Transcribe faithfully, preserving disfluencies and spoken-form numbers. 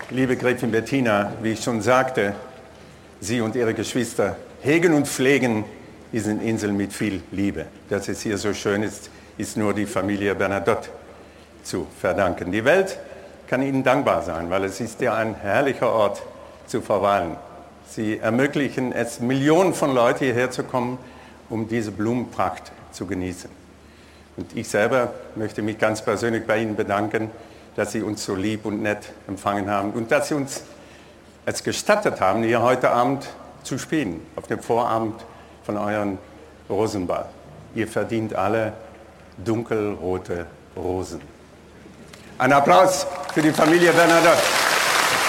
Liebe Gräfin Bettina, wie ich schon sagte, Sie und Ihre Geschwister hegen und pflegen diese Insel mit viel Liebe. Dass es hier so schön ist, ist nur die Familie Bernadotte zu verdanken. Die Welt kann Ihnen dankbar sein, weil es ist ja ein herrlicher Ort zu verweilen. Sie ermöglichen es Millionen von Leuten hierher zu kommen, um diese Blumenpracht zu genießen. Und ich selber möchte mich ganz persönlich bei Ihnen bedanken, dass Sie uns so lieb und nett empfangen haben und dass Sie uns es gestattet haben, hier heute Abend zu spielen, auf dem Vorabend von eurem Rosenball. Ihr verdient alle dunkelrote Rosen. Ein Applaus für die Familie Bernadotte.